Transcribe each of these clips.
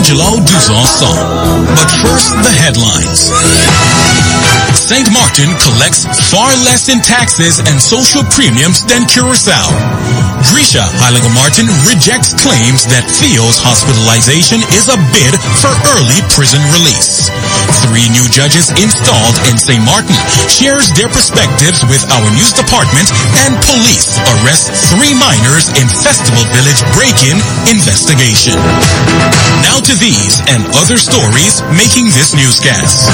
Angelo Duzon's song. But first, the headlines. St. Martin collects far less in taxes and social premiums than Curaçao. Grisha Highlinger Martin rejects claims that Theo's hospitalization is a bid for early prison release. 3 new judges installed in St. Martin shares their perspectives with our news department, and police arrest 3 minors in Festival Village break-in investigation. Now to these and other stories making this newscast.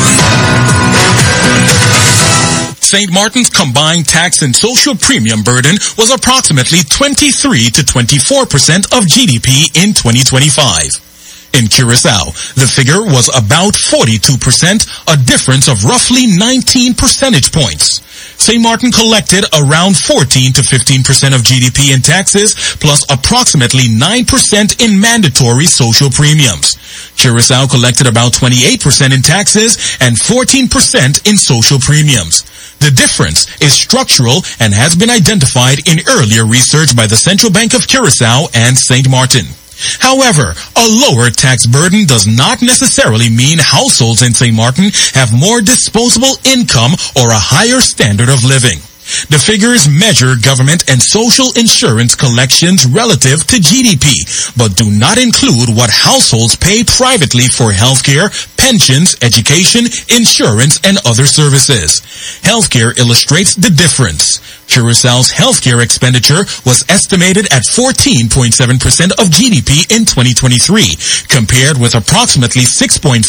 St. Martin's combined tax and social premium burden was approximately 23 to 24% of GDP in 2025. In Curaçao, the figure was about 42%, a difference of roughly 19 percentage points. St. Martin collected around 14 to 15% of GDP in taxes, plus approximately 9% in mandatory social premiums. Curaçao collected about 28% in taxes and 14% in social premiums. The difference is structural and has been identified in earlier research by the Central Bank of Curaçao and St. Martin. However, a lower tax burden does not necessarily mean households in St. Martin have more disposable income or a higher standard of living. The figures measure government and social insurance collections relative to GDP, but do not include what households pay privately for healthcare, pensions, education, insurance, and other services. Healthcare illustrates the difference. Curaçao's healthcare expenditure was estimated at 14.7% of GDP in 2023, compared with approximately 6.5%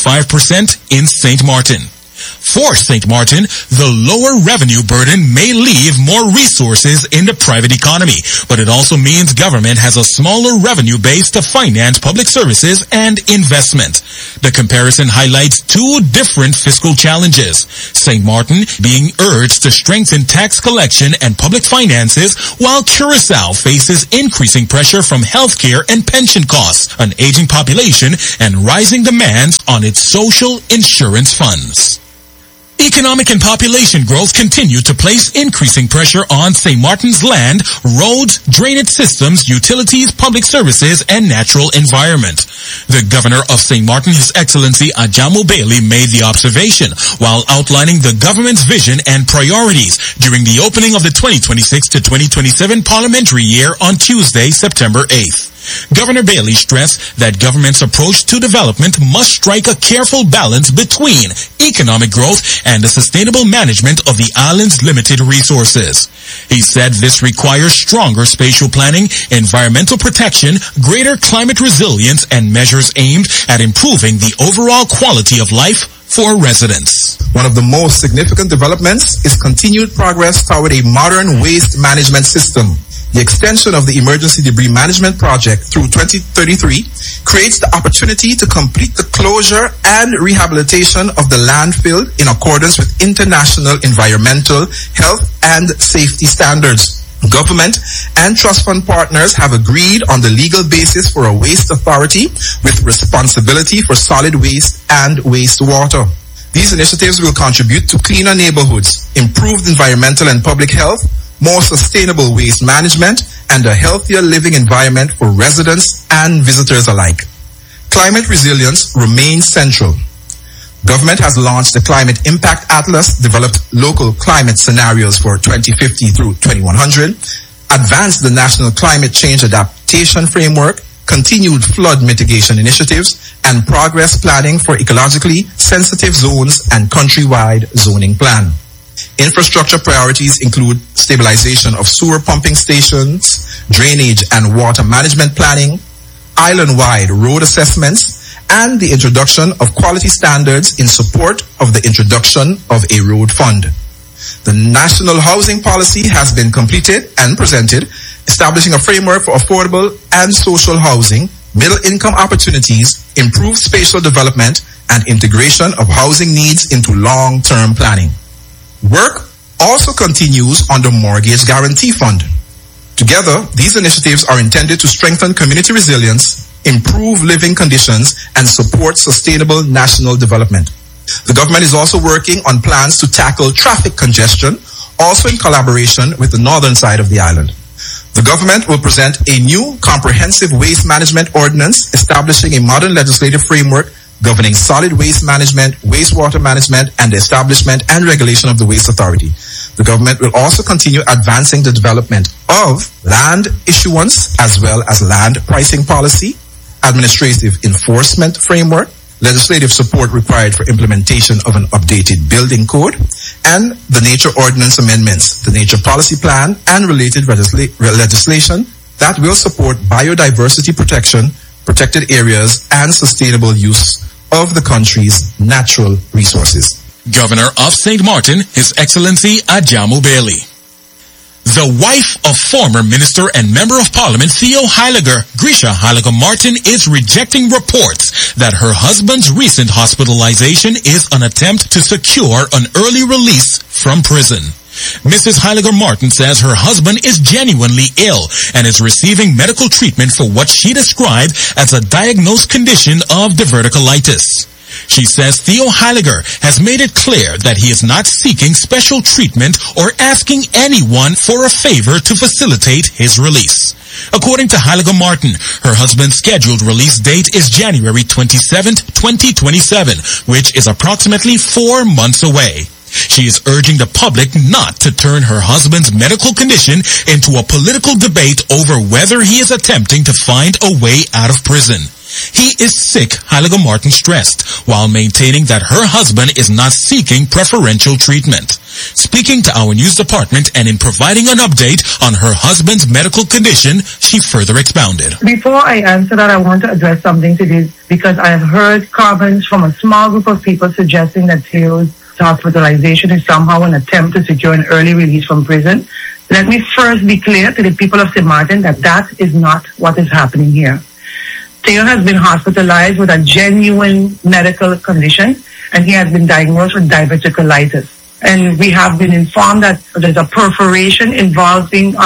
in St. Martin. For St. Martin, the lower revenue burden may leave more resources in the private economy, but it also means government has a smaller revenue base to finance public services and investment. The comparison highlights 2 different fiscal challenges. St. Martin being urged to strengthen tax collection and public finances, while Curaçao faces increasing pressure from healthcare and pension costs, an aging population, and rising demands on its social insurance funds. Economic and population growth continue to place increasing pressure on St. Martin's land, roads, drainage systems, utilities, public services, and natural environment. The governor of St. Martin, His Excellency Adjamo Bailey, made the observation while outlining the government's vision and priorities during the opening of the 2026 to 2027 parliamentary year on Tuesday, September 8th. Governor Bailey stressed that government's approach to development must strike a careful balance between economic growth and the sustainable management of the island's limited resources. He said this requires stronger spatial planning, environmental protection, greater climate resilience, and measures aimed at improving the overall quality of life for residents. One of the most significant developments is continued progress toward a modern waste management system. The extension of the Emergency Debris Management Project through 2033 creates the opportunity to complete the closure and rehabilitation of the landfill in accordance with international environmental, health, and safety standards. Government and trust fund partners have agreed on the legal basis for a waste authority with responsibility for solid waste and wastewater. These initiatives will contribute to cleaner neighborhoods, improved environmental and public health, more sustainable waste management, and a healthier living environment for residents and visitors alike. Climate resilience remains central. Government has launched the Climate Impact Atlas, developed local climate scenarios for 2050 through 2100, advanced the National Climate Change Adaptation Framework, continued flood mitigation initiatives, and progress planning for ecologically sensitive zones and countrywide zoning plan. Infrastructure priorities include stabilization of sewer pumping stations, drainage and water management planning, island-wide road assessments, and the introduction of quality standards in support of the introduction of a road fund. The National Housing Policy has been completed and presented, establishing a framework for affordable and social housing, middle-income opportunities, improved spatial development, and integration of housing needs into long-term planning. Work also continues on the Mortgage Guarantee Fund. Together, these initiatives are intended to strengthen community resilience, improve living conditions, and support sustainable national development. The government is also working on plans to tackle traffic congestion, also in collaboration with the northern side of the island. The government will present a new comprehensive waste management ordinance establishing a modern legislative framework governing solid waste management, wastewater management, and the establishment and regulation of the Waste Authority. The government will also continue advancing the development of land issuance as well as land pricing policy, administrative enforcement framework, legislative support required for implementation of an updated building code, and the nature ordinance amendments, the nature policy plan, and related legislation that will support biodiversity protection, protected areas, and sustainable use of the country's natural resources. Governor of St. Martin, His Excellency Ajamu Bailey. The wife of former Minister and Member of Parliament Theo Heiliger, Grisha Heiliger Martin, is rejecting reports that her husband's recent hospitalization is an attempt to secure an early release from prison. Mrs. Heiliger Martin says her husband is genuinely ill and is receiving medical treatment for what she described as a diagnosed condition of diverticulitis. She says Theo Heiliger has made it clear that he is not seeking special treatment or asking anyone for a favor to facilitate his release. According to Heiliger Martin, her husband's scheduled release date is January 27, 2027, which is approximately 4 months away. She is urging the public not to turn her husband's medical condition into a political debate over whether he is attempting to find a way out of prison. He is sick, Heiliger Martin stressed, while maintaining that her husband is not seeking preferential treatment. Speaking to our news department and in providing an update on her husband's medical condition, she further expounded. Before I answer that, I want to address something to this because I have heard comments from a small group of people suggesting that Theo's hospitalization is somehow an attempt to secure an early release from prison. Let me first be clear to the people of St. Martin that that is not what is happening here. Theo has been hospitalized with a genuine medical condition, and he has been diagnosed with diverticulitis. And we have been informed that there's a perforation involving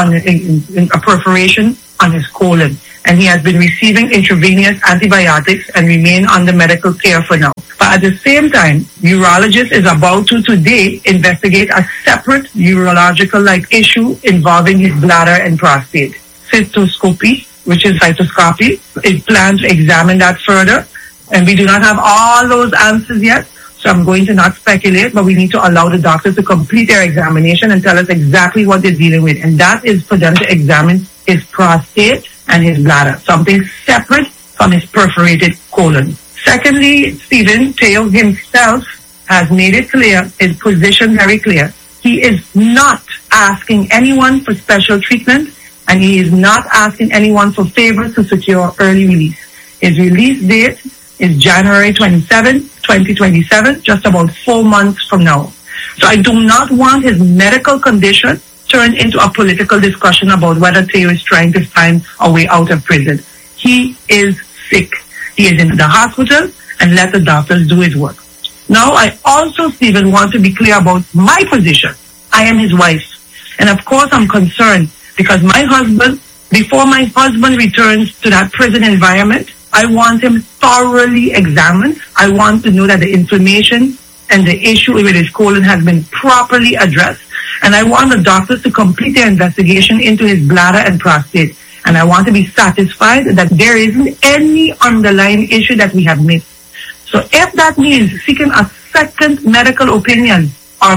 a perforation on his colon, and he has been receiving intravenous antibiotics and remain under medical care for now. But at the same time, urologist is about to today investigate a separate urological-like issue involving his bladder and prostate. Cystoscopy, which is cytoscopy. It plans to examine that further, and we do not have all those answers yet, so I'm going to not speculate, but we need to allow the doctors to complete their examination and tell us exactly what they're dealing with, and that is for them to examine his prostate and his bladder, something separate from his perforated colon. Secondly, Stephen, Theo himself has made it clear, his position very clear. He is not asking anyone for special treatment, and he is not asking anyone for favors to secure early release. His release date is January 27, 2027, just about 4 months from now. So I do not want his medical condition turned into a political discussion about whether Theo is trying to find a way out of prison. He is sick. He is in the hospital, and let the doctors do his work. Now, I also, Stephen, want to be clear about my position. I am his wife. And of course, I'm concerned because my husband, before my husband returns to that prison environment, I want him thoroughly examined. I want to know that the inflammation and the issue with his colon has been properly addressed. And I want the doctors to complete their investigation into his bladder and prostate. And I want to be satisfied that there isn't any underlying issue that we have missed. So if that means seeking a second medical opinion or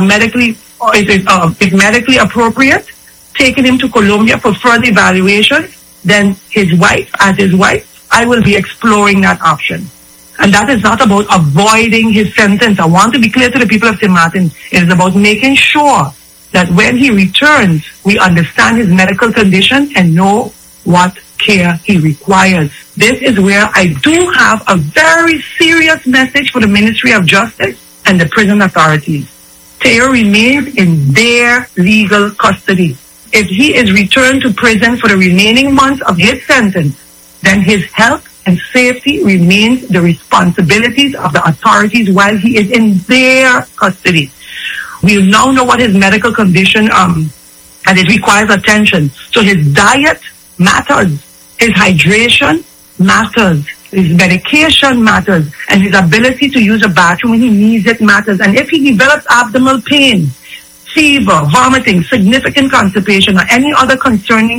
if medically appropriate, taking him to Colombia for further evaluation, then his wife, I will be exploring that option. And that is not about avoiding his sentence. I want to be clear to the people of St. Martin. It is about making sure that when he returns, we understand his medical condition and know what care he requires. This is where I do have a very serious message for the Ministry of Justice and the prison authorities. Theo remains in their legal custody. If he is returned to prison for the remaining months of his sentence, then his health and safety remains the responsibilities of the authorities while he is in their custody. We now know what his medical condition and it requires attention. So his diet matters, his hydration matters, his medication matters, and his ability to use a bathroom when he needs it matters. And if he develops abdominal pain, fever, vomiting, significant constipation, or any other concerning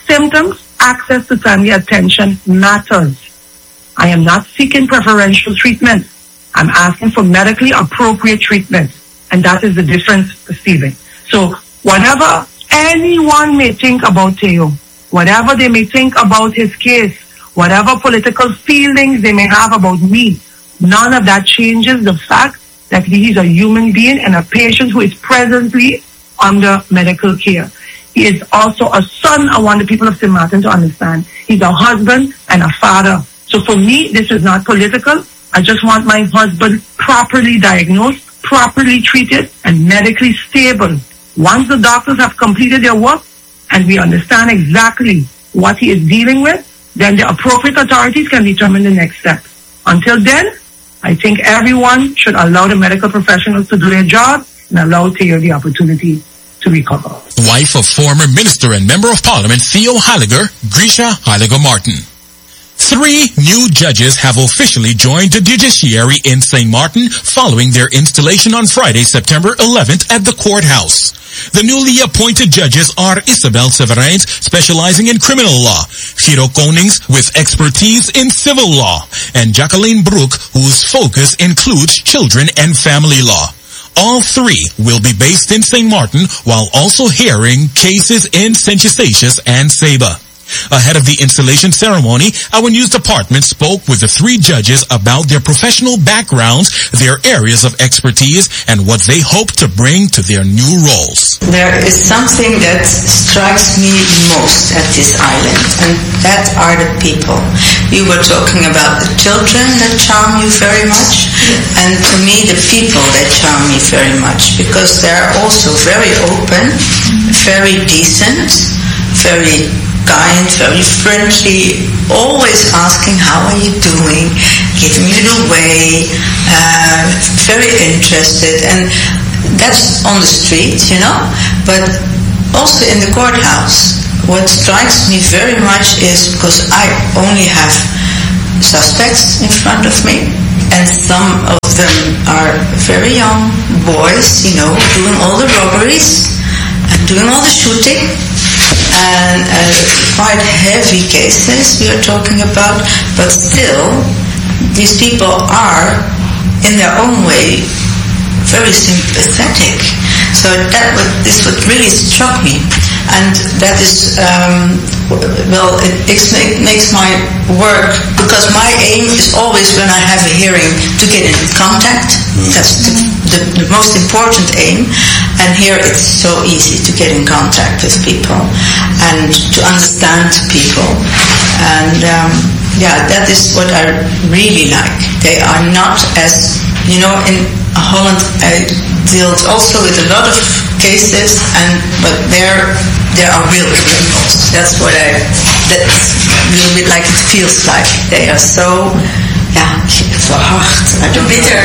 symptoms, access to timely attention matters. I am not seeking preferential treatment. I'm asking for medically appropriate treatment. And that is the difference, Stephen. So whatever anyone may think about Theo, whatever they may think about his case, whatever political feelings they may have about me, none of that changes the fact that he's a human being and a patient who is presently under medical care. He is also a son. I want the people of St. Martin to understand. He's a husband and a father. So for me, this is not political. I just want my husband properly diagnosed, properly treated, and medically stable. Once the doctors have completed their work and we understand exactly what he is dealing with, then the appropriate authorities can determine the next step. Until then, I think everyone should allow the medical professionals to do their job and allow Theo the opportunity to recover. Wife of former Minister and Member of Parliament Theo Halliger, Grisha Halliger-Martin. 3 new judges have officially joined the judiciary in St. Martin following their installation on Friday, September 11th at the courthouse. The newly appointed judges are Isabel Severins, specializing in criminal law, Giro Konings, with expertise in civil law, and Jacqueline Broek, whose focus includes children and family law. All 3 will be based in St. Martin while also hearing cases in St. Eustatius and Saba. Ahead of the installation ceremony, our news department spoke with the 3 judges about their professional backgrounds, their areas of expertise, and what they hope to bring to their new roles. There is something that strikes me most at this island, and that are the people. We were talking about the children that charm you very much, and to me the people that charm me very much, because they're also very open, very decent, very kind, very friendly, always asking how are you doing, giving you the way, very interested, and that's on the street, you know, but also in the courthouse. What strikes me very much is because I only have suspects in front of me, and some of them are very young boys, you know, doing all the robberies and doing all the shooting. And quite heavy cases we are talking about, but still, these people are, in their own way, very sympathetic. So that is what really struck me, and that is, it makes my work, because my aim is always when I have a hearing to get in contact. That's the most important aim, and here it's so easy to get in contact with people and to understand people, and that is what I really like. They are not as, you know, in Holland I dealt also with a lot of cases, but there are real criminals. That's a little bit like it feels like. They are so hard. I don't bitter.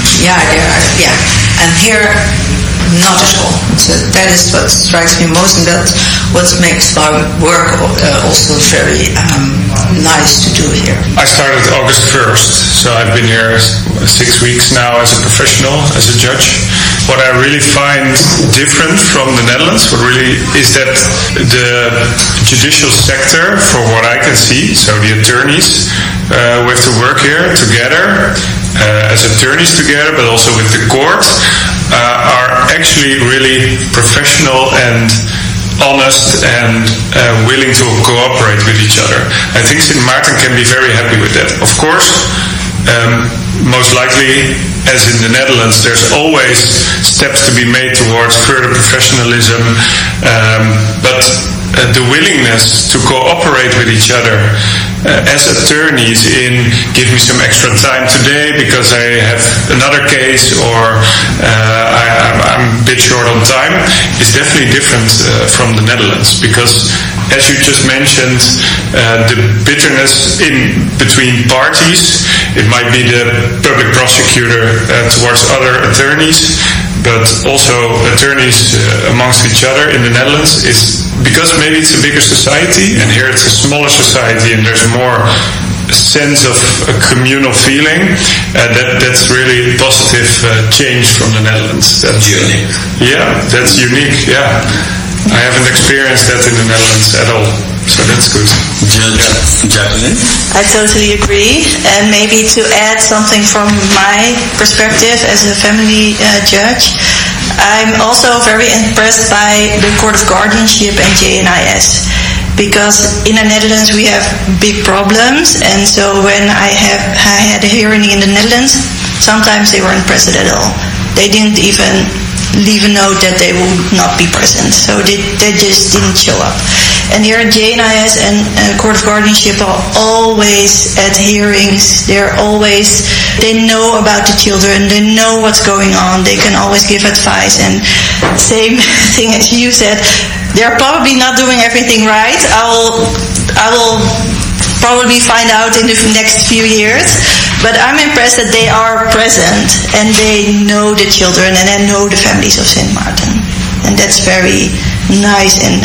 And here, not at all. So that is what strikes me most, and that's what makes my work also very nice to do here. I started August 1st, so I've been here 6 weeks now as a professional, as a judge. What I really find different from the Netherlands is that the judicial sector, for what I can see, so the attorneys, we have to work here together, as attorneys together, but also with the court, are actually really professional and honest and willing to cooperate with each other. I think St. Martin can be very happy with that. Of course, most likely, as in the Netherlands, there's always steps to be made towards further professionalism, but the willingness to cooperate with each other as attorneys in give me some extra time today because I have another case, or I'm a bit short on time, is definitely different from the Netherlands, because as you just mentioned, the bitterness in between parties, it might be the public prosecutor towards other attorneys, but also attorneys amongst each other in the Netherlands, is because maybe it's a bigger society and here it's a smaller society and there's more sense of a communal feeling. That's really positive change from the Netherlands. That's unique. Yeah, that's unique. Yeah, I haven't experienced that in the Netherlands at all. So that's good. Judge Jacqueline? I totally agree. And maybe to add something from my perspective as a family judge, I'm also very impressed by the Court of Guardianship and JNIS. Because in the Netherlands we have big problems, and so when I had a hearing in the Netherlands, sometimes they weren't present at all. They didn't even leave a note that they would not be present, so they just didn't show up. And here at JNIS and Court of Guardianship are always at hearings. They know about the children, they know what's going on, they can always give advice. And same thing as you said, they're probably not doing everything right. I will probably find out in the next few years, but I'm impressed that they are present and they know the children and they know the families of St. Martin. And that's very nice and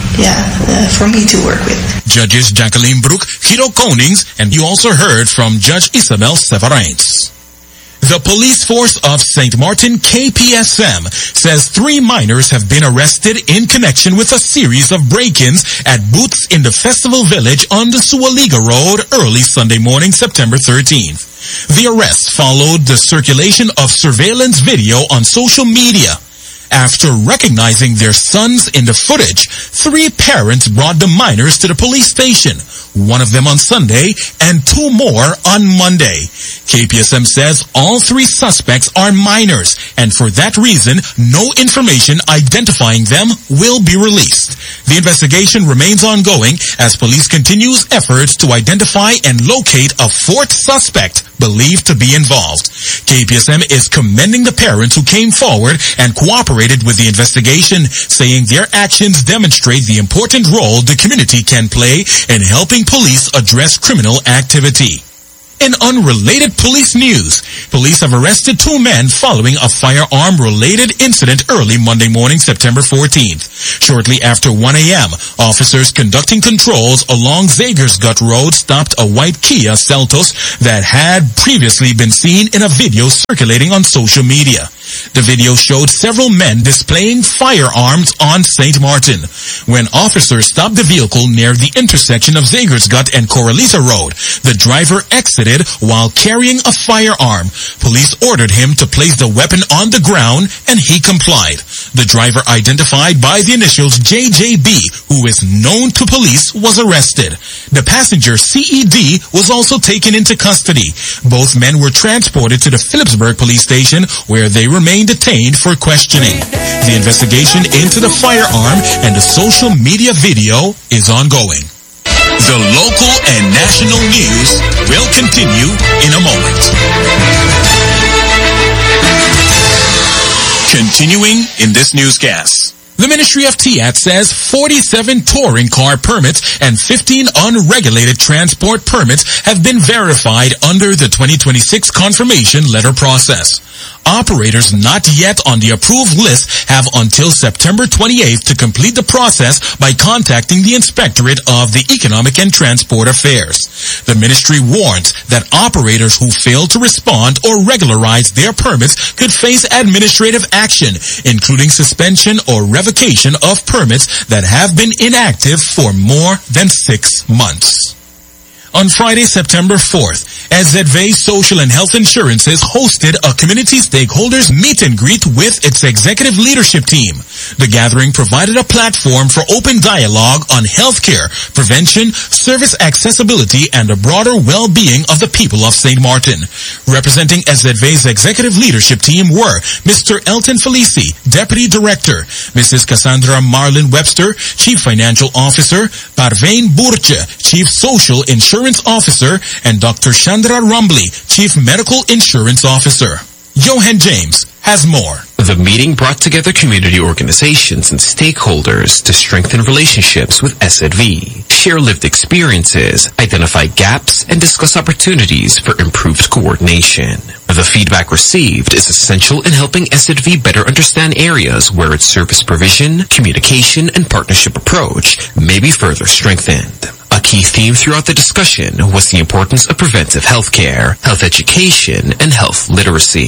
for me to work with. Judges Jacqueline Broek, Guido Konings, and you also heard from Judge Isabel Severines. The police force of St. Martin, KPSM, says 3 minors have been arrested in connection with a series of break-ins at booths in the Festival Village on the Sualiga Road early Sunday morning, September 13th. The arrest followed the circulation of surveillance video on social media. After recognizing their sons in the footage, 3 parents brought the minors to the police station, 1 of them on Sunday and 2 more on Monday. KPSM says all 3 suspects are minors, and for that reason, no information identifying them will be released. The investigation remains ongoing as police continues efforts to identify and locate a 4th suspect believed to be involved. KPSM is commending the parents who came forward and cooperated with the investigation, saying their actions demonstrate the important role the community can play in helping police address criminal activity. In unrelated police news, police have arrested 2 men following a firearm-related incident early Monday morning, September 14th. Shortly after 1 a.m., officers conducting controls along Zagersgut Road stopped a white Kia Seltos that had previously been seen in a video circulating on social media. The video showed several men displaying firearms on St. Martin. When officers stopped the vehicle near the intersection of Zagersgut and Coralita Road, the driver exited while carrying a firearm. Police ordered him to place the weapon on the ground, and he complied. The driver, identified by the initials JJB, who is known to police, was arrested. The passenger, CED, was also taken into custody. Both men were transported to the Philipsburg police station, where they remain detained for questioning. The investigation into the firearm and the social media video is ongoing. The local and national news will continue in a moment. Continuing in this newscast. The Ministry of TIAT says 47 touring car permits and 15 unregulated transport permits have been verified under the 2026 confirmation letter process. Operators not yet on the approved list have until September 28th to complete the process by contacting the Inspectorate of the Economic and Transport Affairs. The ministry warns that operators who fail to respond or regularize their permits could face administrative action, including suspension or revocation of permits that have been inactive for more than 6 months. On Friday, September 4th, SZV Social and Health Insurances hosted a community stakeholders meet and greet with its executive leadership team. The gathering provided a platform for open dialogue on healthcare, prevention, service accessibility, and the broader well-being of the people of St. Martin. Representing SZV's executive leadership team were Mr. Elton Felici, Deputy Director, Mrs. Cassandra Marlin Webster, Chief Financial Officer, Parveen Burche, Chief Social Insurance Officer, and Dr. Chandra Rumbly, Chief Medical Insurance Officer. Johan James has more. The meeting brought together community organizations and stakeholders to strengthen relationships with SZV, share lived experiences, identify gaps, and discuss opportunities for improved coordination. The feedback received is essential in helping SZV better understand areas where its service provision, communication, and partnership approach may be further strengthened. A key theme throughout the discussion was the importance of preventive health care, health education, and health literacy.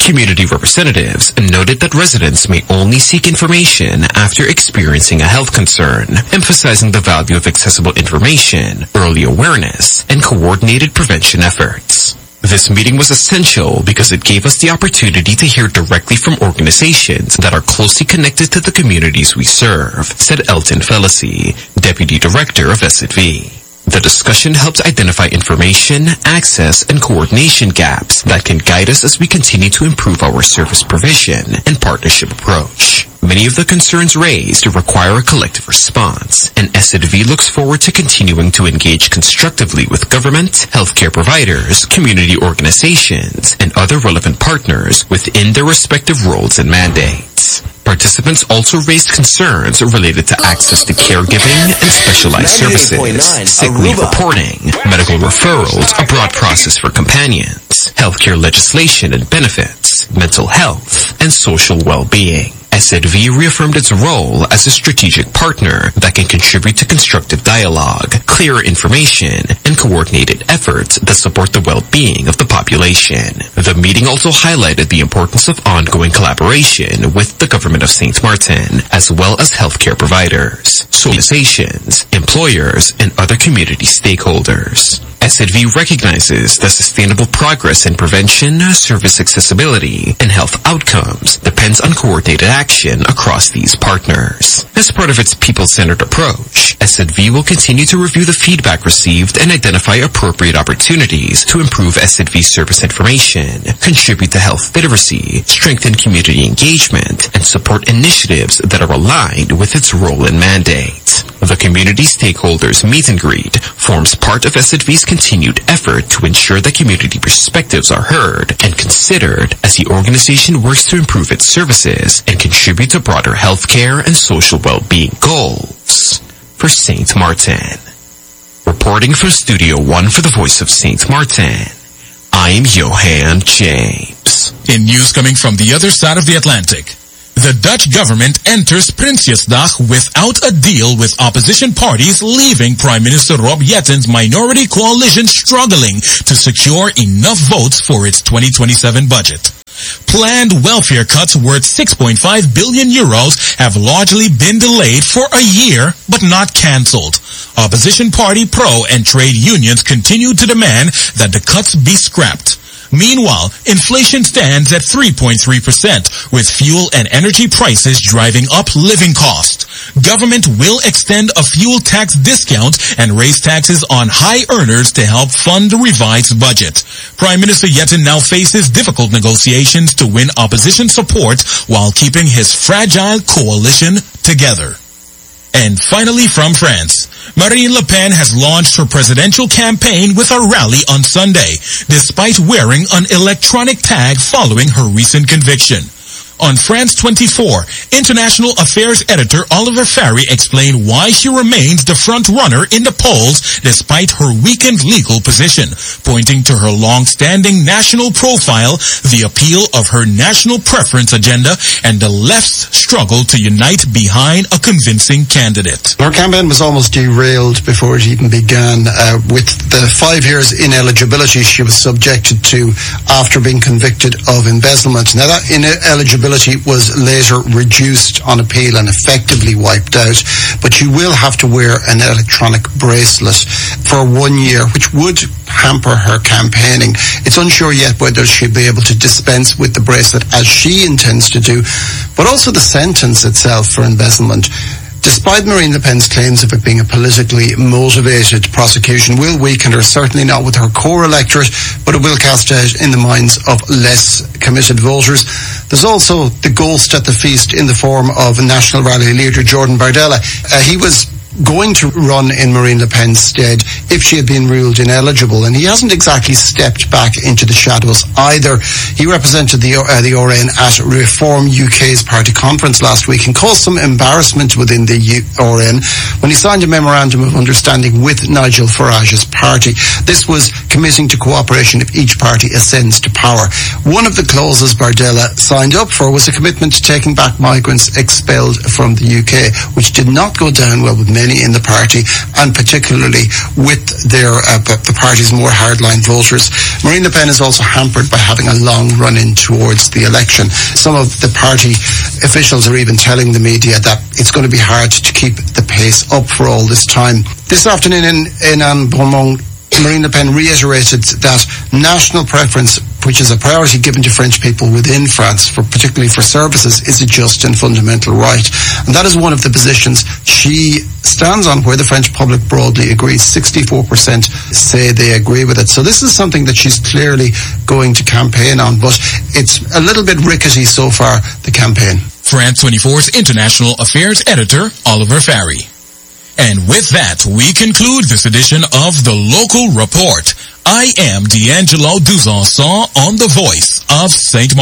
Community representatives noted that residents may only seek information after experiencing a health concern, emphasizing the value of accessible information, early awareness, and coordinated prevention efforts. This meeting was essential because it gave us the opportunity to hear directly from organizations that are closely connected to the communities we serve, said Elton Felici, Deputy Director of SZV. The discussion helped identify information, access, and coordination gaps that can guide us as we continue to improve our service provision and partnership approach. Many of the concerns raised require a collective response, and SZV looks forward to continuing to engage constructively with government, healthcare providers, community organizations, and other relevant partners within their respective roles and mandates. Participants also raised concerns related to access to caregiving and specialized services, sick leave reporting, medical referrals, a broad process for companions, healthcare legislation and benefits, mental health, and social well-being. SZV reaffirmed its role as a strategic partner that can contribute to constructive dialogue, clearer information, and coordinated efforts that support the well-being of the population. The meeting also highlighted the importance of ongoing collaboration with the government of St. Martin, as well as healthcare providers, organizations, employers, and other community stakeholders. SZV recognizes that sustainable progress in prevention, service accessibility, and health outcomes depends on coordinated action across these partners. As part of its people-centered approach, SZV will continue to review the feedback received and identify appropriate opportunities to improve SZV service information, contribute to health literacy, strengthen community engagement, and support initiatives that are aligned with its role and mandate. The community stakeholders meet and greet forms part of SZV's continued effort to ensure that community perspectives are heard and considered as the organization works to improve its services and contribute to broader healthcare and social well-being goals. For St. Martin. Reporting from Studio 1 for the Voice of St. Martin, I'm Johan James. In news coming from the other side of the Atlantic, the Dutch government enters Prinsjesdag without a deal, with opposition parties leaving Prime Minister Rob Jetten's minority coalition struggling to secure enough votes for its 2027 budget. Planned welfare cuts worth 6.5 billion euros have largely been delayed for a year, but not cancelled. Opposition party Pro and trade unions continue to demand that the cuts be scrapped. Meanwhile, inflation stands at 3.3%, with fuel and energy prices driving up living costs. Government will extend a fuel tax discount and raise taxes on high earners to help fund the revised budget. Prime Minister Jetten now faces difficult negotiations to win opposition support while keeping his fragile coalition together. And finally, from France, Marine Le Pen has launched her presidential campaign with a rally on Sunday, despite wearing an electronic tag following her recent conviction. On France 24, International Affairs editor Oliver Farry explained why she remains the front-runner in the polls despite her weakened legal position, pointing to her long-standing national profile, the appeal of her national preference agenda, and the left's struggle to unite behind a convincing candidate. Her campaign was almost derailed before it even began. With the 5 years ineligibility she was subjected to after being convicted of embezzlement. Now, that ineligibility was later reduced on appeal and effectively wiped out, but you will have to wear an electronic bracelet for 1 year, which would hamper her campaigning. It's unsure yet whether she'll be able to dispense with the bracelet as she intends to do, but also the sentence itself for embezzlement. Despite Marine Le Pen's claims of it being a politically motivated prosecution, will weaken her, certainly not with her core electorate, but it will cast doubt in the minds of less committed voters. There's also the ghost at the feast in the form of National Rally leader Jordan Bardella. He was going to run in Marine Le Pen's stead if she had been ruled ineligible, and he hasn't exactly stepped back into the shadows either. He represented the RN at Reform UK's party conference last week and caused some embarrassment within the RN when he signed a memorandum of understanding with Nigel Farage's party. This was committing to cooperation if each party ascends to power. One of the clauses Bardella signed up for was a commitment to taking back migrants expelled from the UK, which did not go down well with many many in the party, and particularly with their the party's more hardline voters. Marine Le Pen is also hampered by having a long run-in towards the election. Some of the party officials are even telling the media that it's going to be hard to keep the pace up for all this time. This afternoon in Beaumont, Marine Le Pen reiterated that national preference, which is a priority given to French people within France, particularly for services, is a just and fundamental right. And that is one of the positions she stands on, where the French public broadly agrees. 64% say they agree with it. So this is something that she's clearly going to campaign on, but it's a little bit rickety so far, the campaign. France 24's International Affairs Editor, Oliver Farry. And with that, we conclude this edition of The Local Report. I am D'Angelo Duzanson on the Voice of St.